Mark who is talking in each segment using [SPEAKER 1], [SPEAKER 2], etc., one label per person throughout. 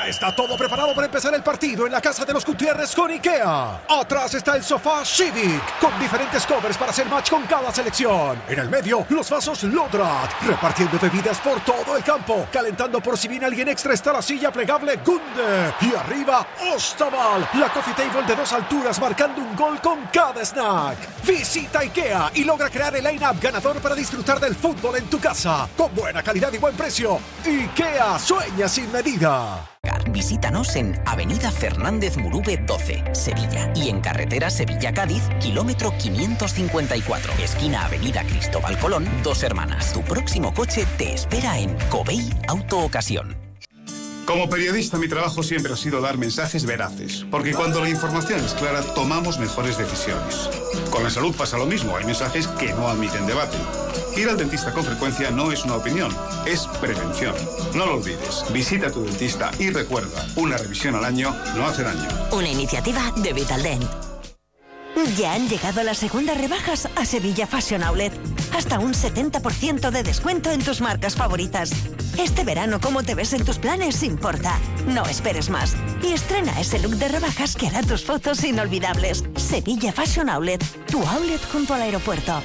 [SPEAKER 1] Ya está todo preparado para empezar el partido en la casa de los Gutiérrez con IKEA. Atrás está el sofá Civic, con diferentes covers para hacer match con cada selección. En el medio, los vasos Lodrat, repartiendo bebidas por todo el campo. Calentando por si viene alguien extra está la silla plegable Gunde. Y arriba, Ostaval, la coffee table de 2 alturas marcando un gol con cada snack. Visita IKEA y logra crear el line-up ganador para disfrutar del fútbol en tu casa. Con buena calidad y buen precio. IKEA, sueña sin medida.
[SPEAKER 2] Visítanos en Avenida Fernández Murube 12, Sevilla, y en carretera Sevilla-Cádiz, kilómetro 554, esquina Avenida Cristóbal Colón, Dos Hermanas. Tu próximo coche te espera en Covey Auto Ocasión.
[SPEAKER 3] Como periodista, mi trabajo siempre ha sido dar mensajes veraces, porque cuando la información es clara, tomamos mejores decisiones. Con la salud pasa lo mismo, hay mensajes que no admiten debate. Ir al dentista con frecuencia no es una opinión, es prevención. No lo olvides, visita a tu dentista y recuerda, una revisión al año no hace daño.
[SPEAKER 4] Una iniciativa de Vitaldent. Ya han llegado las segundas rebajas a Sevilla Fashion Outlet. Hasta un 70% de descuento en tus marcas favoritas. Este verano, cómo te ves en tus planes importa. No esperes más. Y estrena ese look de rebajas que hará tus fotos inolvidables. Sevilla Fashion Outlet, tu outlet junto al aeropuerto.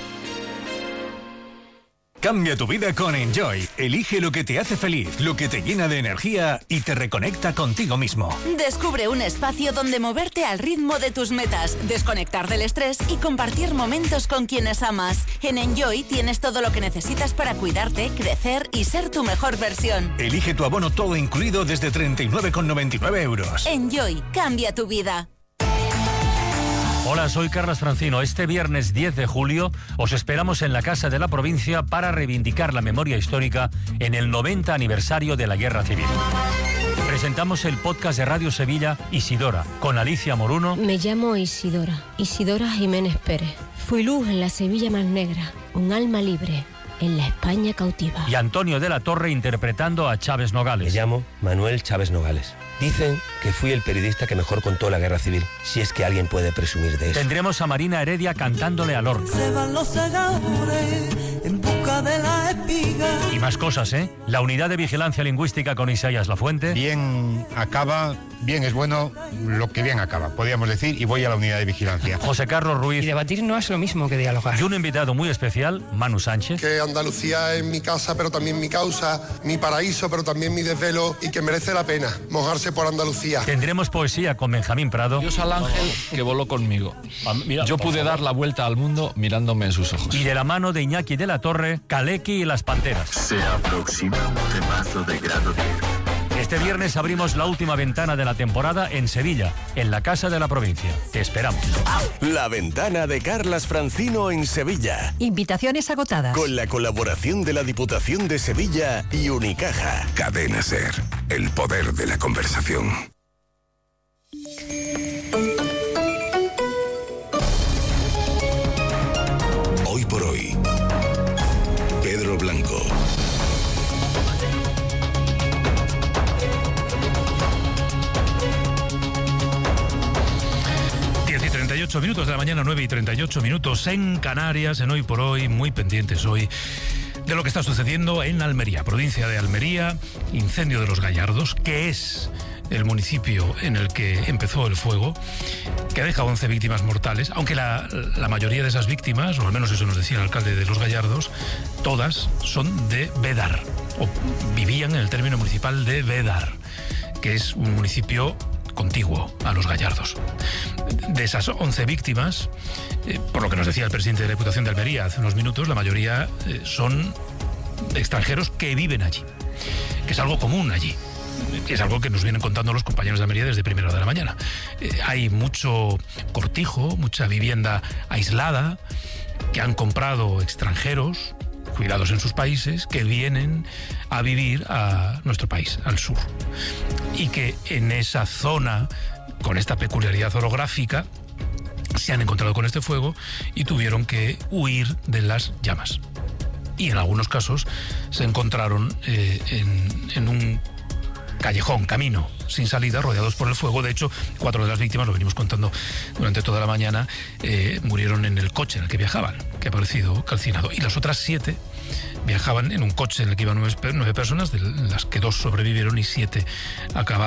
[SPEAKER 5] Cambia tu vida con Enjoy. Elige lo que te hace feliz, lo que te llena de energía y te reconecta contigo mismo.
[SPEAKER 6] Descubre un espacio donde moverte al ritmo de tus metas, desconectar del estrés y compartir momentos con quienes amas. En Enjoy tienes todo lo que necesitas para cuidarte, crecer y ser tu mejor versión.
[SPEAKER 5] Elige tu abono todo incluido desde 39,99 euros.
[SPEAKER 6] Enjoy, cambia tu vida.
[SPEAKER 7] Hola, soy Carlos Francino. Este viernes 10 de julio os esperamos en la Casa de la Provincia para reivindicar la memoria histórica en el 90 aniversario de la Guerra Civil. Presentamos el podcast de Radio Sevilla Isidora, con Alicia Moruno.
[SPEAKER 8] Me llamo Isidora Jiménez Pérez. Fui luz en la Sevilla más negra, un alma libre en la España cautiva.
[SPEAKER 7] Y Antonio de la Torre interpretando a Chávez Nogales.
[SPEAKER 9] Me llamo Manuel Chávez Nogales. Dicen que fui el periodista que mejor contó la Guerra Civil, si es que alguien puede presumir de eso.
[SPEAKER 7] Tendremos a Marina Heredia cantándole a Lorca.
[SPEAKER 10] Se van los segadores en busca de la espiga.
[SPEAKER 7] Y más cosas, ¿eh? La unidad de vigilancia lingüística con Isaías Lafuente.
[SPEAKER 11] Bien acaba, bien es bueno, lo que bien acaba, podríamos decir, y voy a la unidad de vigilancia.
[SPEAKER 7] José Carlos Ruiz.
[SPEAKER 12] Y debatir no es lo mismo que dialogar.
[SPEAKER 7] Y un invitado muy especial, Manu Sánchez.
[SPEAKER 13] Que Andalucía es mi casa, pero también mi causa, mi paraíso, pero también mi desvelo, y que merece la pena mojarse por Andalucía.
[SPEAKER 7] Tendremos poesía con Benjamín Prado.
[SPEAKER 14] Dios al ángel que voló conmigo. Yo pude dar la vuelta al mundo mirándome en sus ojos.
[SPEAKER 7] Y de la mano de Iñaki de la Torre, Kaleki y las Panteras.
[SPEAKER 15] Se aproxima un temazo de grado 10.
[SPEAKER 7] Este viernes abrimos la última ventana de la temporada en Sevilla, en la Casa de la Provincia. Te esperamos.
[SPEAKER 16] La ventana de Carlas Francino en Sevilla.
[SPEAKER 17] Invitaciones agotadas.
[SPEAKER 16] Con la colaboración de la Diputación de Sevilla y Unicaja.
[SPEAKER 18] Cadena SER, el poder de la conversación.
[SPEAKER 16] Hoy por hoy, Pedro Blanco.
[SPEAKER 19] Minutos de la mañana, 9:38 en Canarias, en Hoy por Hoy, muy pendientes hoy de lo que está sucediendo en Almería, provincia de Almería, incendio de Los Gallardos, que es el municipio en el que empezó el fuego, que deja 11 víctimas mortales, aunque la mayoría de esas víctimas, o al menos eso nos decía el alcalde de Los Gallardos, todas son de Bédar, o vivían en el término municipal de Bédar, que es un municipio contiguo a Los Gallardos. De esas 11 víctimas, por lo que nos decía el presidente de la Diputación de Almería hace unos minutos, la mayoría son extranjeros que viven allí, que es algo común allí, que es algo que nos vienen contando los compañeros de Almería desde primera hora de la mañana. Hay mucho cortijo, mucha vivienda aislada que han comprado extranjeros cuidados en sus países, que vienen a vivir a nuestro país, al sur. Y que en esa zona, con esta peculiaridad orográfica, se han encontrado con este fuego y tuvieron que huir de las llamas. Y en algunos casos se encontraron en un callejón, camino sin salida, rodeados por el fuego. De hecho, 4 de las víctimas, lo venimos contando durante toda la mañana, murieron en el coche en el que viajaban, que ha aparecido calcinado. Y las otras 7 viajaban en un coche en el que iban 9 personas, de las que 2 sobrevivieron y 7 acabaron